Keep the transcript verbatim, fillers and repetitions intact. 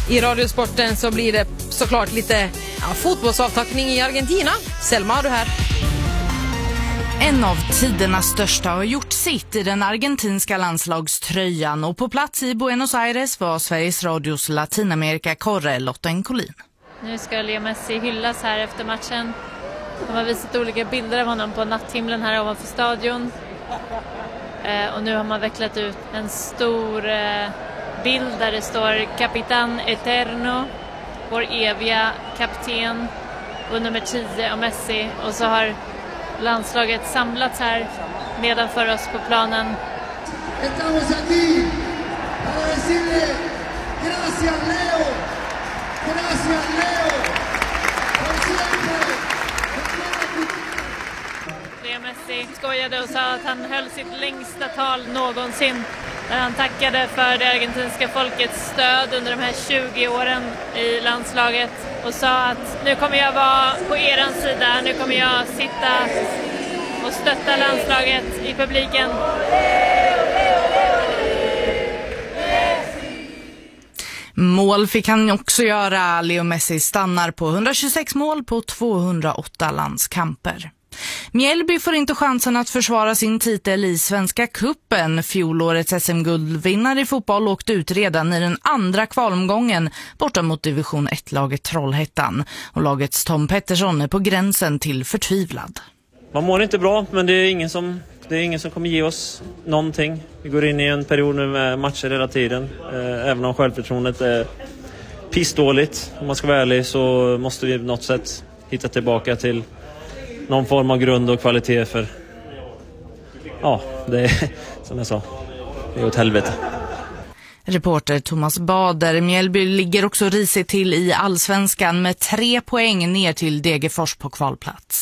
I Radiosporten så blir det såklart lite ja, fotbollsavtackning i Argentina. Selma, har du här? En av tidernas största har gjort sitt i den argentinska landslagströjan, och på plats i Buenos Aires var Sveriges Radios Latinamerika-korre Lotta Encolin. Nu ska Leo Messi hyllas här efter matchen. De har visat olika bilder av honom på natthimlen här ovanför stadion. Eh, och nu har man vecklat ut en stor eh, bild där det står Capitán Eterno, vår eviga kapten, och nummer tio och Messi. Och så har landslaget samlats här nedanför oss på planen. Estamos aquí para decirle gracias Leo, gracias Leo, por siempre. Leo Messi skojade och sa att han höll sitt längsta tal någonsin, där han tackade för det argentinska folkets stöd under de här tjugo åren i landslaget och sa att nu kommer jag vara på eran sida, nu kommer jag sitta och stötta landslaget i publiken. Mål fick han också göra. Leo Messi stannar på hundratjugosex mål på tvåhundraåtta landskamper. Mjällby får inte chansen att försvara sin titel i Svenska kuppen. Fjolårets S M-guldvinnare i fotboll åkte ut redan i den andra kvalomgången borta mot division ett-laget Trollhättan. Och lagets Tom Pettersson är på gränsen till förtvivlad. Man mår inte bra, men det är ingen som, det är ingen som kommer ge oss någonting. Vi går in i en period nu med matcher hela tiden. Även om självförtroendet är pissdåligt. Om man ska vara ärlig så måste vi på något sätt hitta tillbaka till någon form av grund och kvalitet, för ja, det är som jag sa, det är åt helvete. Reporter Thomas Bader. Mjällby ligger också risigt till i Allsvenskan med tre poäng ner till Degerfors på kvalplats.